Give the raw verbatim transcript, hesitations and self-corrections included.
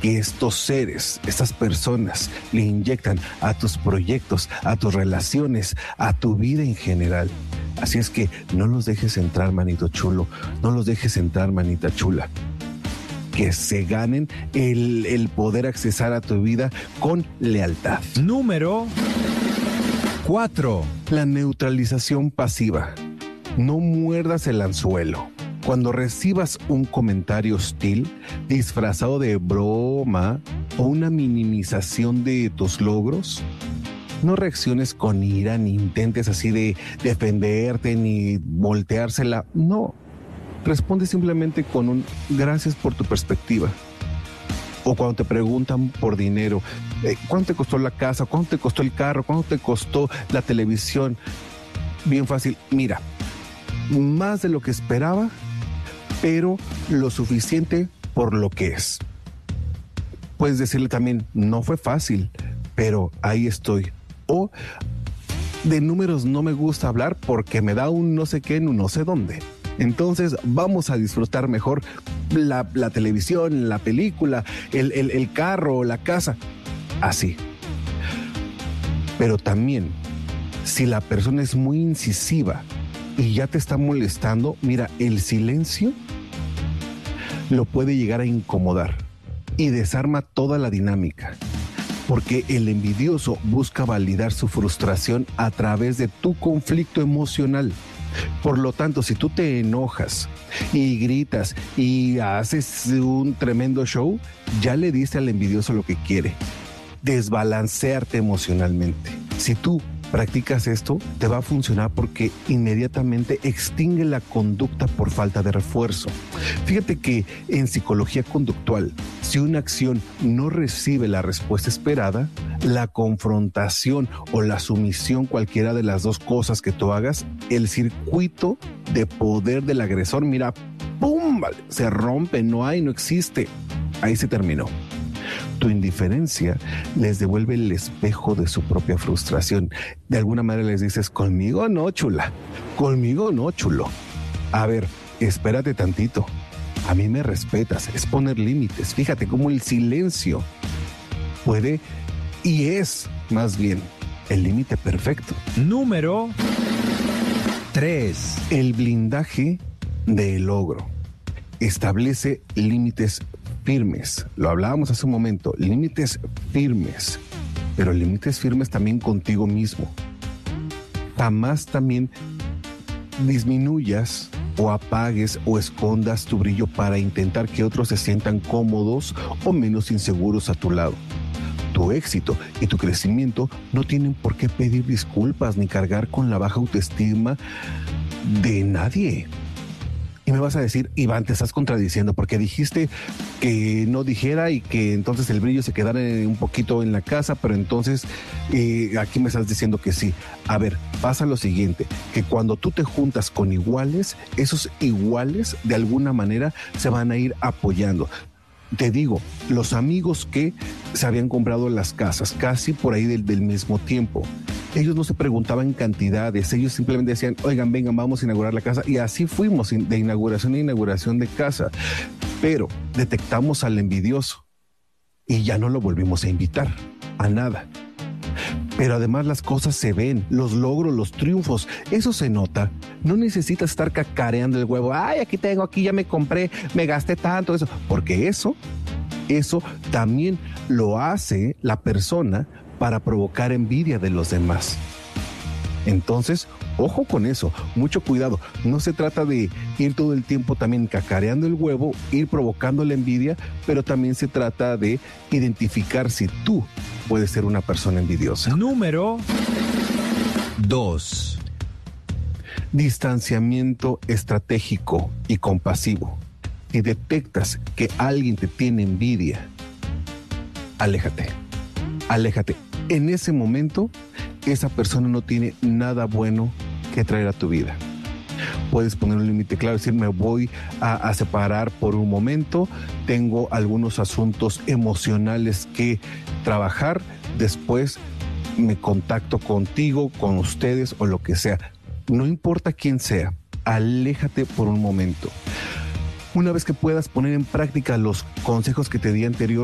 que estos seres, estas personas, le inyectan a tus proyectos, a tus relaciones, a tu vida en general. Así es que no los dejes entrar, manito chulo, no los dejes entrar, manita chula. Que se ganen el, el poder accesar a tu vida con lealtad. Número cuatro. La neutralización pasiva. No muerdas el anzuelo. Cuando recibas un comentario hostil, disfrazado de broma o una minimización de tus logros, no reacciones con ira, ni intentes así de defenderte, ni volteársela. No. Responde simplemente con un gracias por tu perspectiva. O cuando te preguntan por dinero, eh, ¿cuánto te costó la casa? ¿Cuánto te costó el carro? ¿Cuánto te costó la televisión? Bien fácil. Mira, más de lo que esperaba, pero lo suficiente por lo que es. Puedes decirle también, no fue fácil, pero ahí estoy. O de números no me gusta hablar porque me da un no sé qué en un no sé dónde. Entonces vamos a disfrutar mejor la, la televisión, la película, el, el, el carro, la casa, así. Pero también, si la persona es muy incisiva y ya te está molestando, mira, el silencio lo puede llegar a incomodar y desarma toda la dinámica. Porque el envidioso busca validar su frustración a través de tu conflicto emocional. Por lo tanto, si tú te enojas y gritas y haces un tremendo show, ya le diste al envidioso lo que quiere: desbalancearte emocionalmente. Si tú practicas esto, te va a funcionar porque inmediatamente extingue la conducta por falta de refuerzo. Fíjate que en psicología conductual, si una acción no recibe la respuesta esperada, la confrontación o la sumisión, cualquiera de las dos cosas que tú hagas, el circuito de poder del agresor, mira, ¡pum!, se rompe, no hay, no existe. Ahí se terminó. Tu indiferencia les devuelve el espejo de su propia frustración. De alguna manera les dices, conmigo no, chula, conmigo no, chulo. A ver, espérate tantito. A mí me respetas, es poner límites. Fíjate cómo el silencio puede y es más bien el límite perfecto. Número tres. El blindaje del logro. Establece límites firmes. Lo hablábamos hace un momento. Límites firmes. Pero límites firmes también contigo mismo. Jamás también disminuyas o apagues o escondas tu brillo para intentar que otros se sientan cómodos o menos inseguros a tu lado. Tu éxito y tu crecimiento no tienen por qué pedir disculpas ni cargar con la baja autoestima de nadie. Y me vas a decir, Iván, te estás contradiciendo porque dijiste que no dijera y que entonces el brillo se quedara un poquito en la casa, pero entonces eh, aquí me estás diciendo que sí. A ver, pasa lo siguiente, que cuando tú te juntas con iguales, esos iguales de alguna manera se van a ir apoyando. Te digo, los amigos que se habían comprado las casas casi por ahí del, del mismo tiempo, ellos no se preguntaban cantidades, ellos simplemente decían, oigan, vengan, vamos a inaugurar la casa. Y así fuimos de inauguración a inauguración de casa. Pero detectamos al envidioso y ya no lo volvimos a invitar a nada. Pero además las cosas se ven, los logros, los triunfos, eso se nota. No necesitas estar cacareando el huevo. Ay, aquí tengo, aquí ya me compré, me gasté tanto, eso. Porque eso, eso también lo hace la persona para provocar envidia de los demás. Entonces, ojo con eso, mucho cuidado. No se trata de ir todo el tiempo también cacareando el huevo, ir provocando la envidia, pero también se trata de identificar si tú puedes ser una persona envidiosa. Número dos. Distanciamiento estratégico y compasivo. Si detectas que alguien te tiene envidia, aléjate, aléjate. En ese momento, esa persona no tiene nada bueno que traer a tu vida. Puedes poner un límite claro, decir, me voy a, a separar por un momento, tengo algunos asuntos emocionales que trabajar, después me contacto contigo, con ustedes o lo que sea. No importa quién sea, aléjate por un momento. Una vez que puedas poner en práctica los consejos que te di anteriormente,